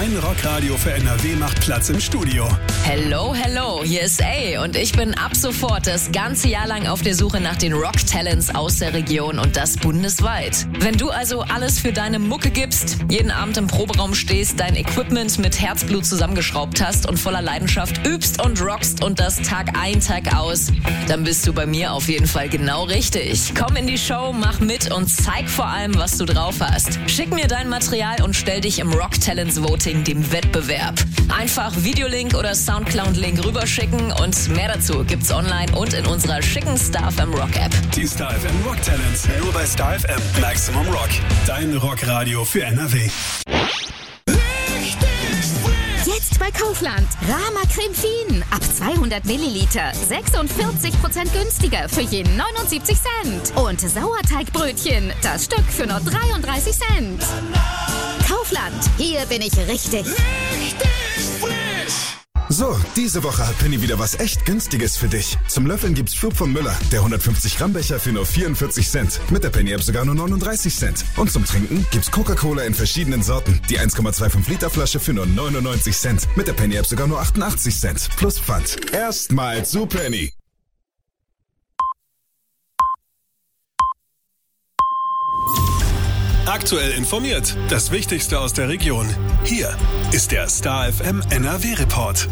Dein Rockradio für NRW macht Platz im Studio. Hello, hello, hier ist A und ich bin ab sofort das ganze Jahr lang auf der Suche nach den Rock-Talents aus der Region und das bundesweit. Wenn du also alles für deine Mucke gibst, jeden Abend im Proberaum stehst, dein Equipment mit Herzblut zusammengeschraubt hast und voller Leidenschaft übst und rockst und das Tag ein, Tag aus, dann bist du bei mir auf jeden Fall genau richtig. Komm in die Show, mach mit und zeig vor allem, was du drauf hast. Schick mir dein Material und stell dich im Rock Talents Voting, dem Wettbewerb. Einfach Videolink oder Soundcloud-Link rüberschicken und mehr dazu gibt's online und in unserer schicken Star FM Rock App. Die Star FM Rock Talents, nur bei Star FM Maximum Rock. Dein Rockradio für NRW. Jetzt bei Kaufland. Rama Creme Fien. Ab 200 Milliliter. 46% günstiger für je 79 Cent. Und Sauerteigbrötchen. Das Stück für nur 33 Cent. Kaufland. Hier bin ich richtig. So, diese Woche hat Penny wieder was echt Günstiges für dich. Zum Löffeln gibt's Flug von Müller, der 150 Gramm Becher für nur 44 Cent. Mit der Penny App sogar nur 39 Cent. Und zum Trinken gibt's Coca-Cola in verschiedenen Sorten. Die 1,25 Liter Flasche für nur 99 Cent. Mit der Penny App sogar nur 88 Cent. Plus Pfand. Erstmal zu Penny. Aktuell informiert. Das Wichtigste aus der Region. Hier ist der Star FM NRW Report.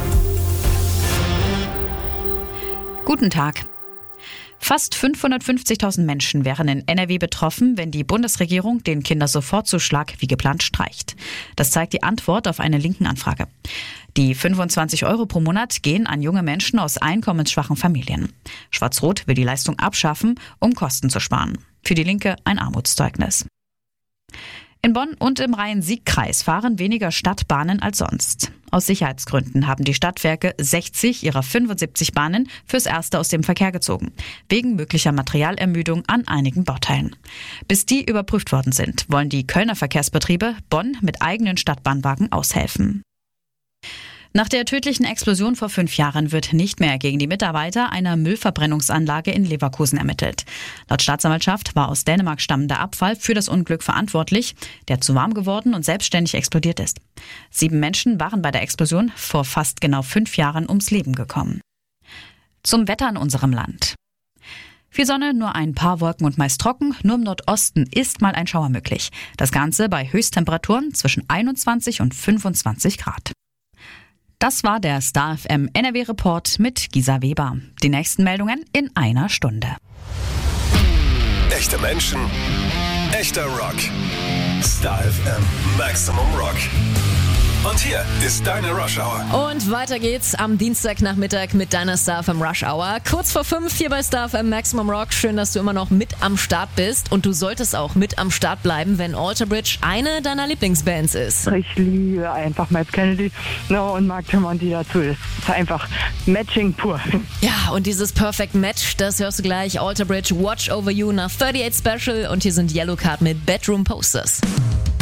Guten Tag. Fast 550.000 Menschen wären in NRW betroffen, wenn die Bundesregierung den Kindersofortzuschlag wie geplant streicht. Das zeigt die Antwort auf eine linken Anfrage. Die 25 € pro Monat gehen an junge Menschen aus einkommensschwachen Familien. Schwarz-Rot will die Leistung abschaffen, um Kosten zu sparen. Für die Linke ein Armutszeugnis. In Bonn und im Rhein-Sieg-Kreis fahren weniger Stadtbahnen als sonst. Aus Sicherheitsgründen haben die Stadtwerke 60 ihrer 75 Bahnen fürs Erste aus dem Verkehr gezogen, wegen möglicher Materialermüdung an einigen Bauteilen. Bis die überprüft worden sind, wollen die Kölner Verkehrsbetriebe Bonn mit eigenen Stadtbahnwagen aushelfen. Nach der tödlichen Explosion vor 5 Jahren wird nicht mehr gegen die Mitarbeiter einer Müllverbrennungsanlage in Leverkusen ermittelt. Laut Staatsanwaltschaft war aus Dänemark stammender Abfall für das Unglück verantwortlich, der zu warm geworden und selbstständig explodiert ist. 7 Menschen waren bei der Explosion vor fast genau 5 Jahren ums Leben gekommen. Zum Wetter in unserem Land. Viel Sonne, nur ein paar Wolken und meist trocken. Nur im Nordosten ist mal ein Schauer möglich. Das Ganze bei Höchsttemperaturen zwischen 21 und 25 Grad. Das war der Star FM NRW Report mit Gisa Weber. Die nächsten Meldungen in einer Stunde. Echte Menschen, echter Rock. Star FM Maximum Rock. Und hier ist deine Rush Hour. Und weiter geht's am Dienstagnachmittag mit deiner Star FM Rush Hour. Kurz vor 5 hier bei Star FM Maximum Rock. Schön, dass du immer noch mit am Start bist. Und du solltest auch mit am Start bleiben, wenn Alter Bridge eine deiner Lieblingsbands ist. Ich liebe einfach Matt Kennedy und Mark Tremonti dazu. Das ist einfach Matching pur. Ja, und dieses Perfect Match, das hörst du gleich. Alter Bridge, Watch Over You nach 38 Special. Und hier sind Yellowcard mit Bedroom Posters.